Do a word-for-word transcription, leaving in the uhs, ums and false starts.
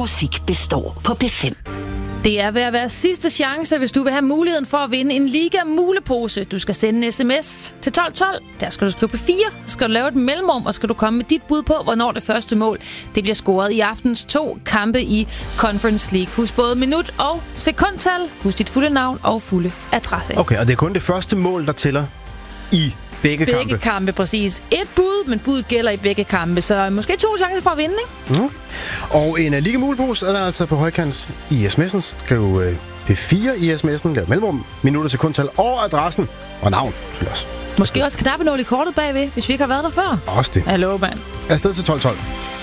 musik består på P fem. Det er ved at være sidste chance, hvis du vil have muligheden for at vinde en Liga mulepose. Du skal sende en sms til tolv tolv. Der skal du skrive P fire. Så skal du lave et mellemrum, og skal du komme med dit bud på, hvornår det første mål det bliver scoret i aftens to kampe i Conference League. Husk både minut og sekundtal. Husk dit fulde navn og fulde adresse. Okay, og det er kun det første mål, der tæller i begge, begge kampe? Begge kampe, præcis. Et bud, men budet gælder i begge kampe. Så måske to chancer for at vinde, ikke? Mm. Og en uh, Liga mulepose er der altså på højkant i sms'en. Skriv uh, P fire i sms'en, lav mellemrum, minutter, sekundtal og adressen. Og navn, selvfølgelig også. Måske også knappenål i kortet bagved, hvis vi ikke har været der før. Også det. Hallo, mand. Afsted til tolv tolv.